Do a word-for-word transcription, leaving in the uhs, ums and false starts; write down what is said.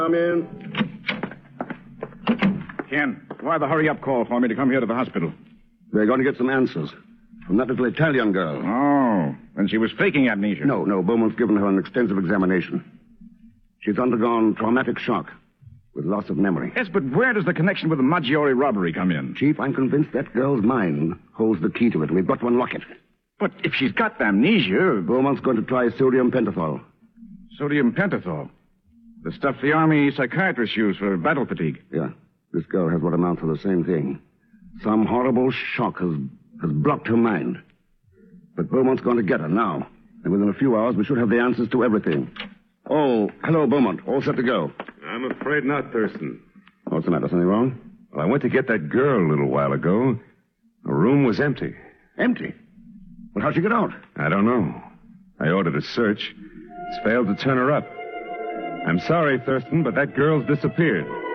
Come in. Ken, why the hurry-up call for me to come here to the hospital? We're going to get some answers from that little Italian girl. Oh, and she was faking amnesia. No, no, Beaumont's given her an extensive examination. She's undergone traumatic shock with loss of memory. Yes, but where does the connection with the Maggiore robbery come in? Chief, I'm convinced that girl's mind holds the key to it, and we've got to unlock it. But if she's got amnesia... Beaumont's going to try sodium pentothal. Sodium pentothal? The stuff the Army psychiatrists use for battle fatigue. Yeah. This girl has what amounts to the same thing. Some horrible shock has, has blocked her mind. But Beaumont's going to get her now. And within a few hours, we should have the answers to everything. Oh, hello, Beaumont. All set to go. I'm afraid not, Thurston. What's the matter? Something wrong? Well, I went to get that girl a little while ago. The room was empty. Empty? Well, how'd she get out? I don't know. I ordered a search. It's failed to turn her up. I'm sorry, Thurston, but that girl's disappeared.